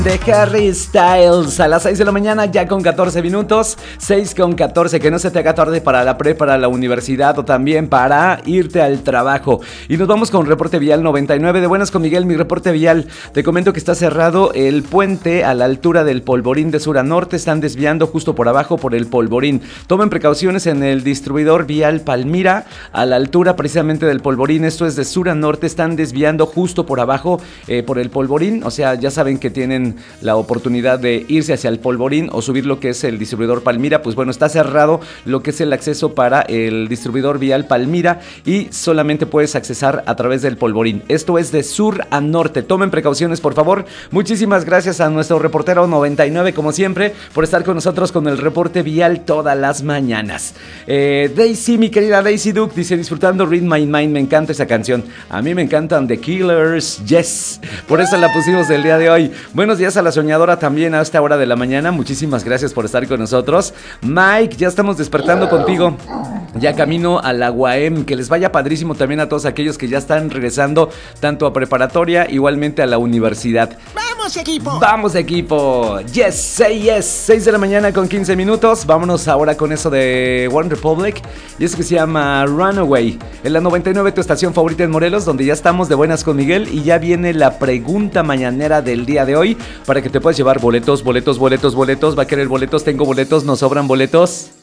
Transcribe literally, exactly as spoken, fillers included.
De Harry Styles a las seis de la mañana, ya con catorce minutos, seis con catorce, que no se te haga tarde para la pre, para la universidad o también para irte al trabajo. Y nos vamos con reporte vial noventa y nueve de Buenas con Miguel, mi reporte vial. Te comento que está cerrado el puente a la altura del Polvorín de sur a norte, están desviando justo por abajo por el Polvorín. Tomen precauciones en el distribuidor vial Palmira, a la altura precisamente del Polvorín, esto es de sur a norte, están desviando justo por abajo eh, por el Polvorín, o sea, ya saben que tienen la oportunidad de irse hacia el Polvorín o subir lo que es el distribuidor Palmira. Pues bueno, está cerrado lo que es el acceso para el distribuidor vial Palmira y solamente puedes accesar a través del Polvorín. Esto es de sur a norte, tomen precauciones por favor. Muchísimas gracias a nuestro reportero noventa y nueve como siempre por estar con nosotros con el reporte vial todas las mañanas. eh, Daisy, mi querida Daisy Duke, dice: disfrutando Read My Mind, me encanta esa canción. A mí me encantan The Killers, yes, por eso la pusimos el día de hoy. Buenos días a la soñadora también a esta hora de la mañana. Muchísimas gracias por estar con nosotros. Mike, ya estamos despertando contigo. Ya camino a la U A M. Que les vaya padrísimo también a todos aquellos que ya están regresando tanto a preparatoria, igualmente a la universidad. ¡Vamos, equipo! ¡Vamos, equipo! Yes, say yes. seis de la mañana con quince minutos. Vámonos ahora con eso de One Republic. Y eso que se llama Runaway. En la noventa y nueve, tu estación favorita en Morelos, donde ya estamos de buenas con Miguel. Y ya viene la pregunta mañanera del día de hoy, para que te puedas llevar boletos, boletos, boletos, boletos. ¿Va a querer boletos? ¿Tengo boletos? ¿Nos sobran boletos?